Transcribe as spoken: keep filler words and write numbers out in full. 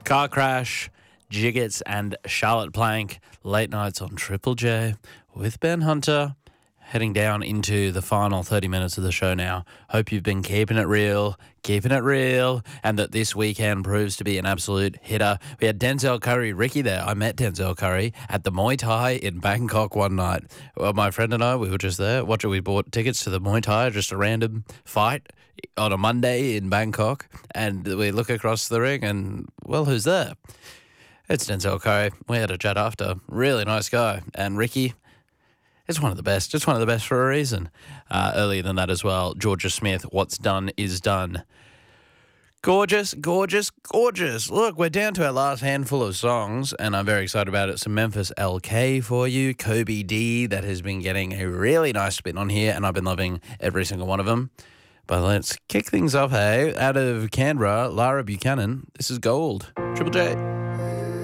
Car Crash, Jiggets and Charlotte Plank, late nights on Triple J with Ben Hunter. Heading down into the final thirty minutes of the show now. Hope you've been keeping it real, keeping it real, and that this weekend proves to be an absolute hitter. We had Denzel Curry, Ricky there. I met Denzel Curry at the Muay Thai in Bangkok one night. Well, my friend and I, we were just there watching. We bought tickets to the Muay Thai, just a random fight on a Monday in Bangkok, and we look across the ring and, well, who's there? It's Denzel Curry. We had a chat after. Really nice guy. And Ricky, it's one of the best. It's one of the best for a reason. Uh, earlier than that as well, Georgia Smith, What's Done is Done. Gorgeous, gorgeous, gorgeous. Look, we're down to our last handful of songs, and I'm very excited about it. Some Memphis L K for you, Kobe D, that has been getting a really nice spin on here, and I've been loving every single one of them. But let's kick things off, hey. Out of Canberra, Lara Buchanan, this is Gold. Triple J.